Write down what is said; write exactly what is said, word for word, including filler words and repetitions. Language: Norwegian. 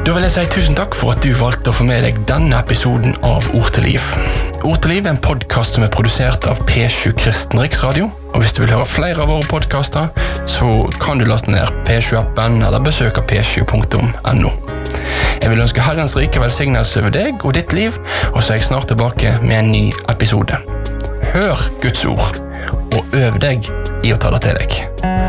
Da vil jeg si tusen takk for at du valgte å få med deg denne episoden av Ord til Liv. Ord til Liv er en podcast som er produsert av P sju Kristen Riksradio, og hvis du vil høre flere av våre podcaster, så kan du laste ned P sju-appen eller besøke p sju punktum n o. Jeg vil ønske Herrens rike velsignelse over deg og ditt liv, og så er jeg snart tilbake med en ny episode. Hør Guds ord, og øv deg i å ta det til deg.